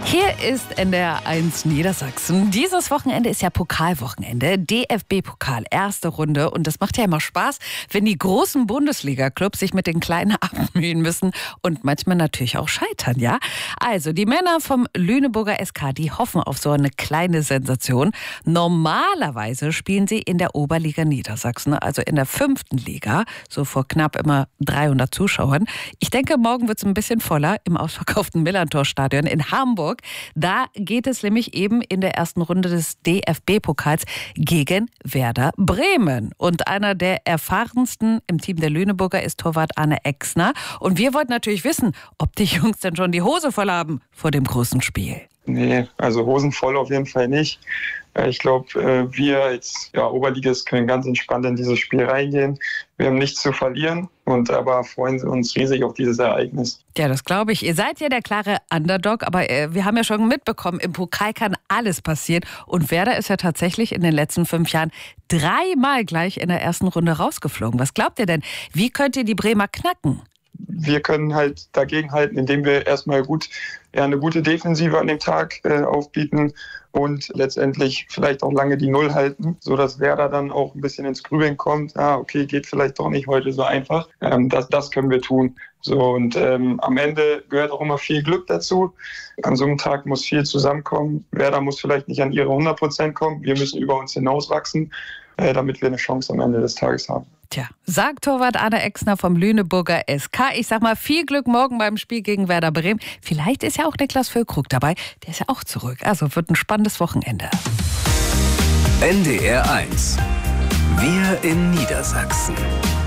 Hier ist NDR 1 Niedersachsen. Dieses Wochenende ist ja Pokalwochenende, DFB-Pokal, erste Runde. Und das macht ja immer Spaß, wenn die großen Bundesliga-Clubs sich mit den Kleinen abmühen müssen und manchmal natürlich auch scheitern, ja? Also, die Männer vom Lüneburger SK, die hoffen auf so eine kleine Sensation. Normalerweise spielen sie in der Oberliga Niedersachsen, also in der 5. Liga, so vor knapp immer 300 Zuschauern. Ich denke, morgen wird es ein bisschen voller im ausverkauften Millantor-Stadion in Hamburg. Da geht es nämlich eben in der ersten Runde des DFB-Pokals gegen Werder Bremen. Und einer der erfahrensten im Team der Lüneburger ist Torwart Arne Exner. Und wir wollten natürlich wissen, ob die Jungs denn schon die Hose voll haben vor dem großen Spiel. Nee, also Hosen voll auf jeden Fall nicht. Ich glaube, wir als Oberligist können ganz entspannt in dieses Spiel reingehen. Wir haben nichts zu verlieren aber freuen uns riesig auf dieses Ereignis. Ja, das glaube ich. Ihr seid ja der klare Underdog, aber wir haben ja schon mitbekommen, im Pokal kann alles passieren. Und Werder ist ja tatsächlich in den letzten 5 Jahren 3-mal gleich in der ersten Runde rausgeflogen. Was glaubt ihr denn? Wie könnt ihr die Bremer knacken? Wir können halt dagegenhalten, indem wir erstmal eine gute Defensive an dem Tag aufbieten und letztendlich vielleicht auch lange die Null halten, sodass Werder dann auch ein bisschen ins Grübeln kommt. Okay, geht vielleicht doch nicht heute so einfach. Das können wir tun. So, und am Ende gehört auch immer viel Glück dazu. An so einem Tag muss viel zusammenkommen. Werder muss vielleicht nicht an ihre 100% kommen. Wir müssen über uns hinauswachsen, damit wir eine Chance am Ende des Tages haben. Tja, sagt Torwart Arne Exner vom Lüneburger SK. Ich sag mal, viel Glück morgen beim Spiel gegen Werder Bremen. Vielleicht ist ja auch Niklas Füllkrug dabei. Der ist ja auch zurück. Also wird ein spannendes Wochenende. NDR 1. Wir in Niedersachsen.